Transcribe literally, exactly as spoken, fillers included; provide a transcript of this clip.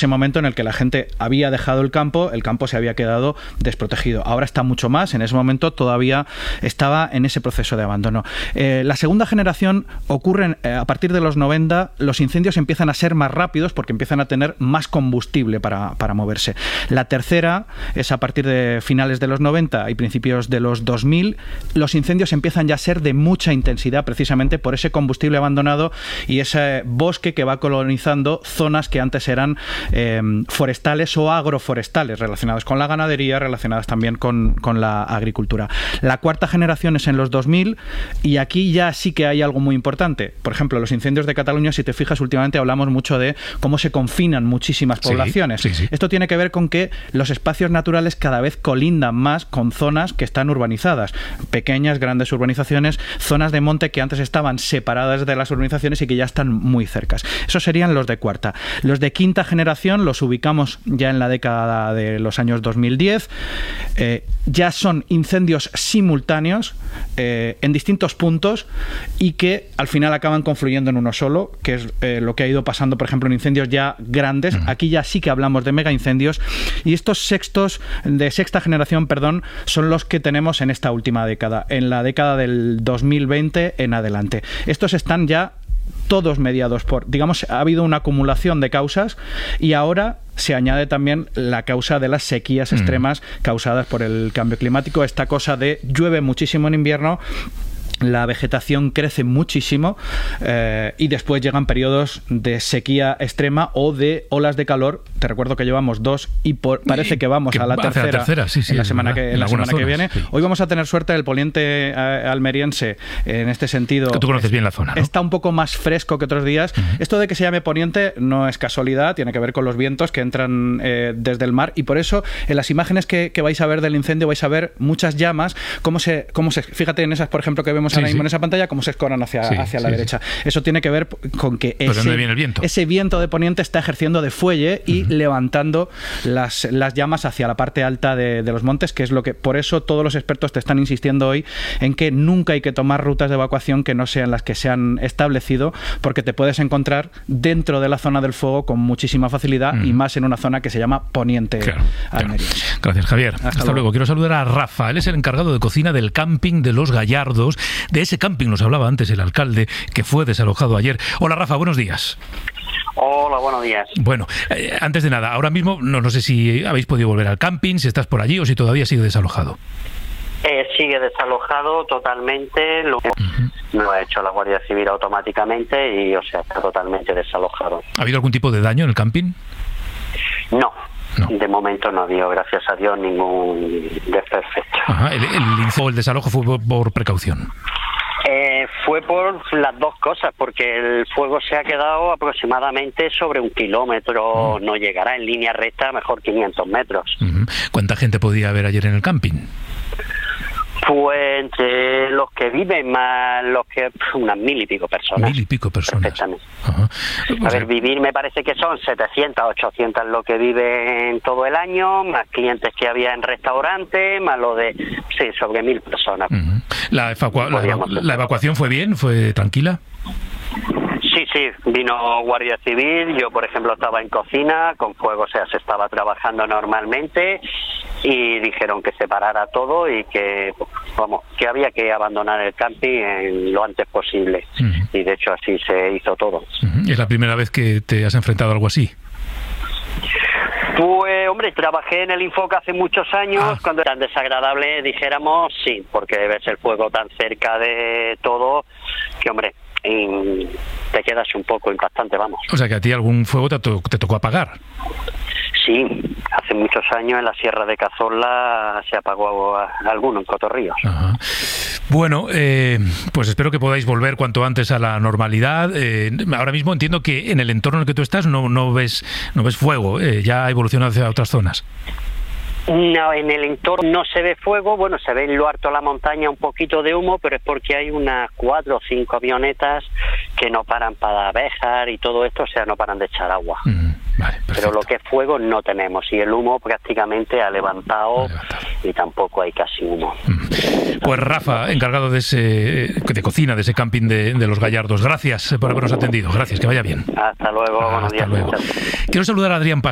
ese momento en el que la gente había dejado el campo, el campo se había quedado desprotegido. Ahora está mucho más, en ese momento todavía estaba en ese proceso de abandono. Eh, la segunda generación ocurre eh, a partir de los noventa, los incendios empiezan a ser más rápidos porque empiezan a tener más combustible para, para moverse. La tercera es a partir de finales de los noventa y principios de los dos mil, los incendios empiezan ya a ser de mucha intensidad precisamente por ese combustible abandonado y ese bosque que va colonizando zonas que antes eran eh, forestales o agroforestales, relacionadas con la ganadería, relacionadas también con, con la agricultura. La cuarta generación es en los dos mil y aquí ya sí que hay algo muy importante. Por ejemplo, los incendios de Cataluña, si te fijas, últimamente hablamos mucho de cómo se confinan muchísimas poblaciones. Sí, sí, sí. Esto tiene que ver con que los espacios naturales cada vez colindan más con zonas que están urbanizadas. Pequeñas, grandes urbanizaciones, zonas de monte que antes estaban separadas de las urbanizaciones y que ya están muy cercas. Esos serían los de cuarta. Los de quinta generación los ubicamos ya en la década de los años dos mil diez. Eh, ya son incendios simultáneos eh, en distintos puntos y que al final acaban confluyendo en uno solo, que es eh, lo que ha ido pasando, por ejemplo, en incendios ya grandes. Uh-huh. Aquí ya sí que hablamos de mega incendios y estos sextos de sexta generación, perdón, son los que tenemos en esta última década, en la década del dos mil veinte en adelante. Estos están ya todos mediados por, digamos, ha habido una acumulación de causas y ahora se añade también la causa de las sequías extremas mm. causadas por el cambio climático, esta cosa de llueve muchísimo en invierno, la vegetación crece muchísimo eh, y después llegan periodos de sequía extrema o de olas de calor. Te recuerdo que llevamos dos y por, parece que vamos que a la tercera, la tercera sí, sí, en la semana que, en la semana zonas, que viene. Sí. Hoy vamos a tener suerte del poniente eh, almeriense en este sentido. Que tú conoces bien la zona, ¿no? Está un poco más fresco que otros días. Uh-huh. Esto de que se llame poniente no es casualidad, tiene que ver con los vientos que entran eh, desde el mar y por eso en las imágenes que, que vais a ver del incendio vais a ver muchas llamas, cómo se, cómo se fíjate en esas, por ejemplo, que vemos ahora sí, mismo sí. en esa pantalla, cómo se escoran hacia, sí, hacia la sí, derecha. Sí. Eso tiene que ver con que ese, viene el viento. ese viento de poniente está ejerciendo de fuelle y uh-huh. levantando las, las llamas hacia la parte alta de, de los montes, que es lo que, por eso todos los expertos te están insistiendo hoy en que nunca hay que tomar rutas de evacuación que no sean las que se han establecido, porque te puedes encontrar dentro de la zona del fuego con muchísima facilidad uh-huh. y más en una zona que se llama poniente claro, almeriense. Claro. Gracias, Javier. Hasta, Hasta luego. luego. Quiero saludar a Rafa. Él es el encargado de cocina del camping de Los Gallardos. De ese camping nos hablaba antes el alcalde, que fue desalojado ayer. Hola, Rafa, buenos días. Hola, buenos días. Bueno, eh, antes de nada, ahora mismo no, no sé si habéis podido volver al camping, si estás por allí o si todavía sigue desalojado. Eh, sigue desalojado totalmente, lo que uh-huh. no ha hecho la Guardia Civil automáticamente y, o sea, está totalmente desalojado. ¿Ha habido algún tipo de daño en el camping? No. No. De momento no ha habido, gracias a Dios, ningún desperfecto. Ajá. ¿El, el, el desalojo fue por, por precaución? Eh, fue por las dos cosas, porque el fuego se ha quedado aproximadamente sobre un kilómetro, uh-huh. no llegará en línea recta, mejor quinientos metros. Uh-huh. ¿Cuánta gente podía haber ayer en el camping? Pues entre los que viven más los que unas mil y pico personas. Mil y pico personas. Perfectamente. Ajá. A ver, vivir me parece que son setecientas, ochocientas lo que viven todo el año, más clientes que había en restaurantes, más lo de, sí, sobre mil personas. Uh-huh. ¿La, evacua- la, evacu- ¿La evacuación fue bien? ¿Fue tranquila? Sí, sí, vino Guardia Civil, yo por ejemplo estaba en cocina, con fuego, o sea, se estaba trabajando normalmente y dijeron que se parara todo y que, vamos, que había que abandonar el camping en lo antes posible. Uh-huh. Y de hecho así se hizo todo. Uh-huh. ¿Es la primera vez que te has enfrentado a algo así? Pues, hombre, trabajé en el Infoca hace muchos años, ah. cuando era tan desagradable, dijéramos, sí, porque ves el fuego tan cerca de todo, que, hombre, y te quedas un poco impactante, vamos. O sea, que a ti algún fuego te, to- te tocó apagar. Sí, hace muchos años en la Sierra de Cazorla se apagó a, a alguno en Cotorríos. Ajá. Bueno, eh, pues espero que podáis volver cuanto antes a la normalidad. Eh, ahora mismo entiendo que en el entorno en el que tú estás no, no ves no ves fuego, eh, ya ha evolucionado hacia otras zonas. No, en el entorno no se ve fuego, bueno, se ve en lo alto de la montaña un poquito de humo, pero es porque hay unas cuatro o cinco avionetas que no paran para abejas y todo esto, o sea, no paran de echar agua. Mm, vale, pero lo que es fuego no tenemos, y el humo prácticamente ha levantado, ha levantado. Y tampoco hay casi humo. Mm. Pues Rafa, encargado de ese de cocina, de ese camping de, de Los Gallardos, gracias por habernos atendido, gracias, que vaya bien. Hasta luego, buenos días. Luego. Quiero saludar a Adrián Paz.